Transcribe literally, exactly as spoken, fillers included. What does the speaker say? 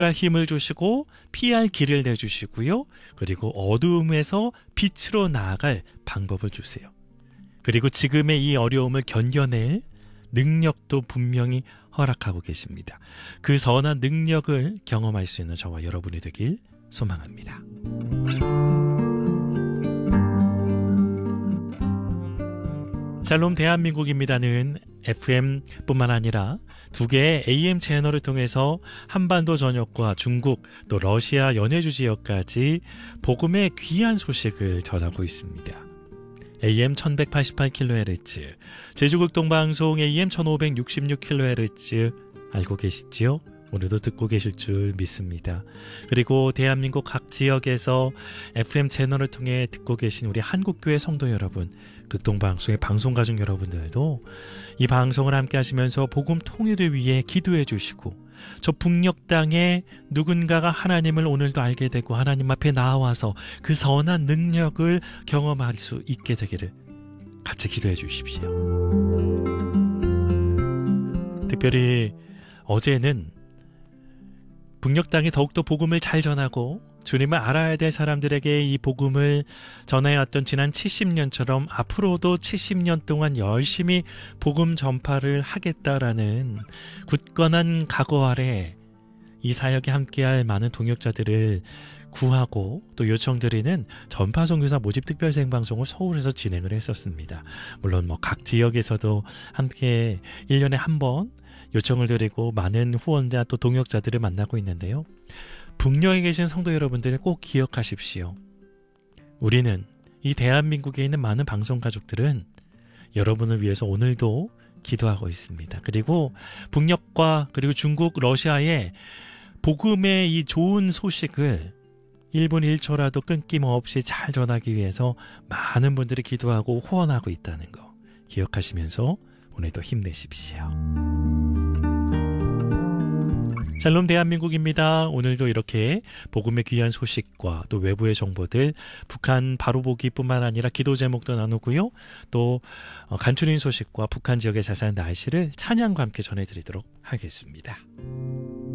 힘을 주시고 피할 길을 내주시고요. 그리고 어두움에서 빛으로 나아갈 방법을 주세요. 그리고 지금의 이 어려움을 견뎌낼 능력도 분명히 허락하고 계십니다. 그 선한 능력을 경험할 수 있는 저와 여러분이 되길 소망합니다. 샬롬 대한민국입니다는 에프엠뿐만 아니라 두 개의 에이엠 채널을 통해서 한반도 전역과 중국 또 러시아 연해주 지역까지 복음의 귀한 소식을 전하고 있습니다. 에이엠 천백팔십팔 킬로헤르츠, 제주극동방송 에이엠 천오백육십육 킬로헤르츠 알고 계시지요? 오늘도 듣고 계실 줄 믿습니다. 그리고 대한민국 각 지역에서 에프엠 채널을 통해 듣고 계신 우리 한국교회 성도 여러분, 극동방송의 방송가족 여러분들도 이 방송을 함께 하시면서 복음 통일을 위해 기도해 주시고, 저 북녘 땅에 누군가가 하나님을 오늘도 알게 되고 하나님 앞에 나와서 그 선한 능력을 경험할 수 있게 되기를 같이 기도해 주십시오. 특별히 어제는 북녘 땅에 더욱더 복음을 잘 전하고 주님을 알아야 될 사람들에게 이 복음을 전해왔던 지난 칠십 년처럼 앞으로도 칠십 년 동안 열심히 복음 전파를 하겠다라는 굳건한 각오 아래 이 사역에 함께할 많은 동역자들을 구하고 또 요청드리는 전파 선교사 모집 특별 생방송을 서울에서 진행을 했었습니다. 물론 뭐 각 지역에서도 함께 일 년에 한 번 요청을 드리고 많은 후원자 또 동역자들을 만나고 있는데요. 북녘에 계신 성도 여러분들 꼭 기억하십시오. 우리는 이 대한민국에 있는 많은 방송 가족들은 여러분을 위해서 오늘도 기도하고 있습니다. 그리고 북녘과 그리고 중국, 러시아의 복음의 이 좋은 소식을 일 분 일 초라도 끊김없이 잘 전하기 위해서 많은 분들이 기도하고 후원하고 있다는 거 기억하시면서 오늘도 힘내십시오. 샬롬 대한민국입니다. 오늘도 이렇게 복음의 귀한 소식과 또 외부의 정보들, 북한 바로보기뿐만 아니라 기도 제목도 나누고요. 또 간추린 소식과 북한 지역의 자세한 날씨를 찬양과 함께 전해드리도록 하겠습니다.